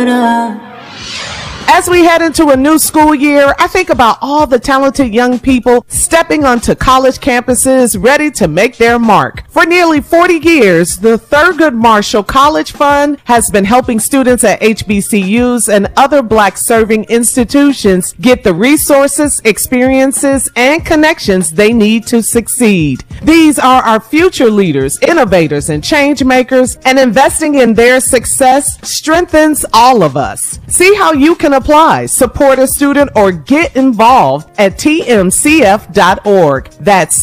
As we head into a new school year, I think about all the talented young people stepping onto college campuses ready to make their mark. For nearly 40 years, the Thurgood Marshall College Fund has been helping students at HBCUs and other Black-serving institutions get the resources, experiences, and connections they need to succeed. These are our future leaders, innovators, and change makers, and investing in their success strengthens all of us. See how you can apply, support a student, or get involved at tmcf.org. That's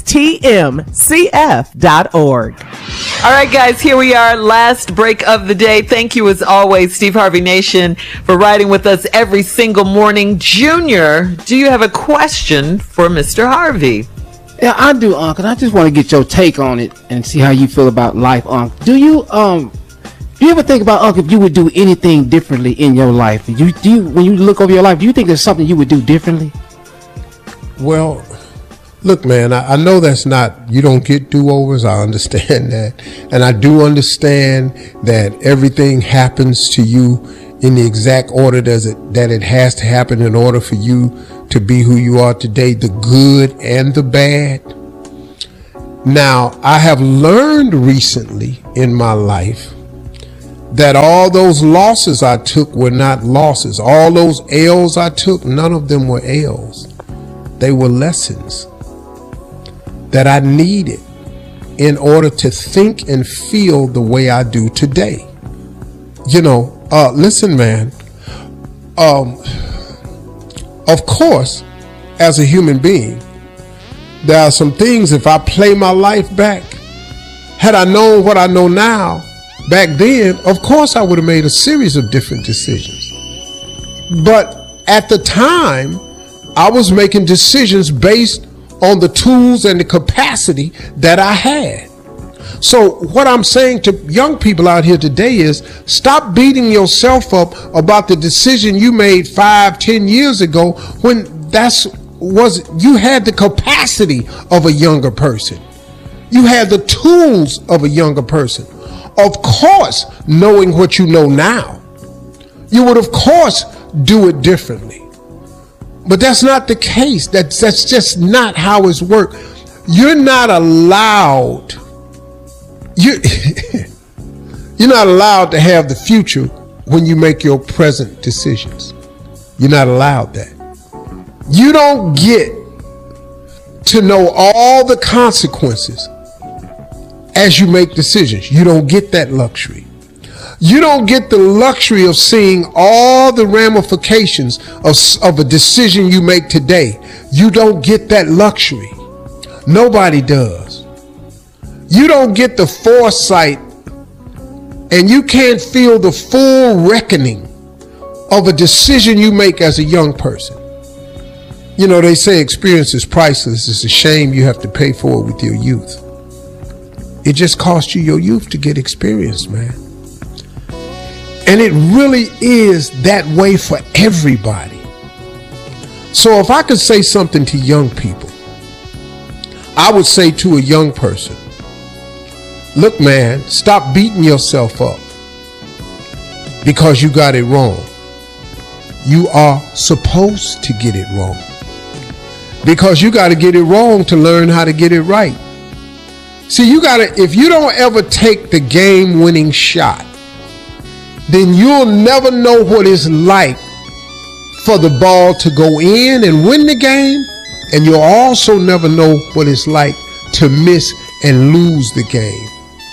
tmcf.org. All right, guys, here we are. Last break of the day. Thank you, as always, Steve Harvey Nation, for riding with us every single morning. Junior, do you have a question for Mr. Harvey? Yeah, I do, Uncle. I just want to get your take on it and see how you feel about life, Uncle. Do you ever think about, Uncle, if you would do anything differently in your life? When you look over your life, do you think there's something you would do differently? Well, look, man, I know that's not, you don't get do-overs. I understand that. And I do understand that everything happens to you in the exact order that it has to happen in order for you to be who you are today, the good and the bad. Now, I have learned recently in my life that all those losses I took were not losses. All those L's I took, none of them were L's. They were lessons that I needed in order to think and feel the way I do today. Listen, man, of course, as a human being, there are some things, if I play my life back, had I known what I know now, back then, of course, I would have made a series of different decisions. But at the time, I was making decisions based on the tools and the capacity that I had. So what I'm saying to young people out here today is stop beating yourself up about the decision you made 5-10 years ago when you had the capacity of a younger person. You had the tools of a younger person. Of course, knowing what you know now, you would of course do it differently. But that's not the case. That's just not how it's worked. You're not allowed. You're not allowed to have the future when you make your present decisions. You're not allowed that. You don't get to know all the consequences as you make decisions. You don't get that luxury. You don't get the luxury of seeing all the ramifications of a decision you make today. You don't get that luxury. Nobody does. You don't get the foresight, and you can't feel the full reckoning of a decision you make as a young person. They say experience is priceless. It's a shame you have to pay for it with your youth. It just cost you your youth to get experience, man. And it really is that way for everybody. So if I could say something to young people, I would say to a young person, look, man, stop beating yourself up because you got it wrong. You are supposed to get it wrong because you got to get it wrong to learn how to get it right. See, if you don't ever take the game-winning shot, then you'll never know what it's like for the ball to go in and win the game, and you'll also never know what it's like to miss and lose the game.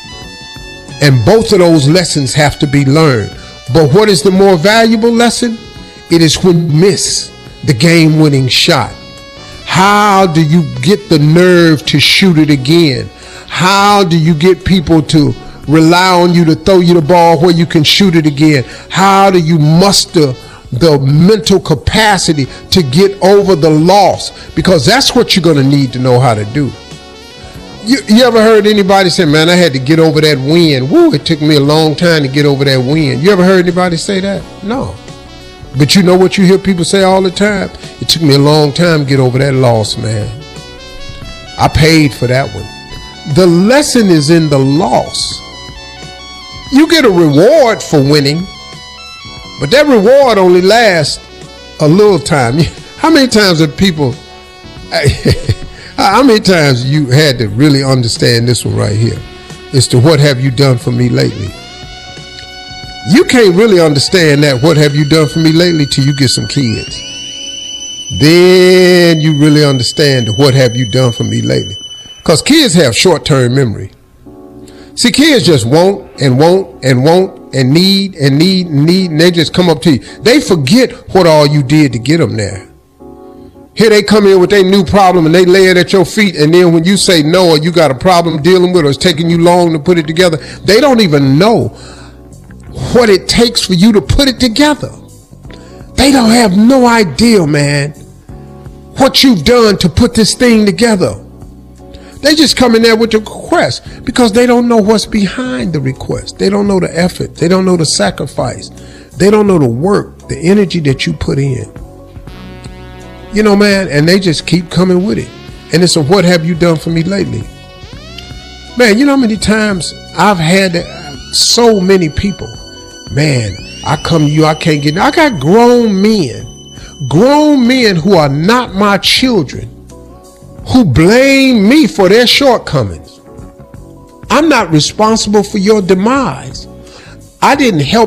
And both of those lessons have to be learned. But what is the more valuable lesson? It is when you miss the game-winning shot. How do you get the nerve to shoot it again? How do you get people to rely on you to throw you the ball where you can shoot it again? How do you muster the mental capacity to get over the loss? Because that's what you're going to need to know how to do. You ever heard anybody say, man, I had to get over that win. Woo, it took me a long time to get over that win. You ever heard anybody say that? No. But you know what you hear people say all the time? It took me a long time to get over that loss, man. I paid for that one. The lesson is in the loss. You get a reward for winning, But that reward only lasts a little time. How many times have people, how many times you had to really understand this one right here? As to what have you done for me lately? You can't really understand that what have you done for me lately till you get some kids. Then you really understand the what have you done for me lately. Because kids have short-term memory. See, kids just want and want and want and need and need and need, and they just come up to you. They forget what all you did to get them there. Here they come in with their new problem and they lay it at your feet, and then when you say no, or you got a problem dealing with, or it's taking you long to put it together, they don't even know what it takes for you to put it together. They don't have no idea, man, what you've done to put this thing together. They just come in there with your request because they don't know what's behind the request. They don't know the effort. They don't know the sacrifice. They don't know the work, the energy that you put in. You know, man, and they just keep coming with it. And it's a what have you done for me lately? Man, you know how many times I've had so many people, man, I come to you, I can't get, I got grown men who are not my children, who blame me for their shortcomings. I'm not responsible for your demise. I didn't help